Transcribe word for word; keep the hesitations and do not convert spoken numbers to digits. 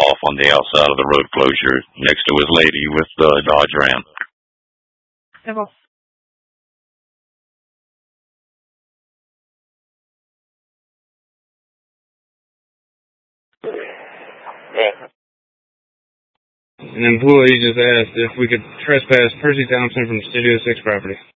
off on the outside of the road closure next to his lady with the Dodge Ram. Yeah, boss. Yeah. An employee just asked if we could trespass Percy Thompson from Studio six property.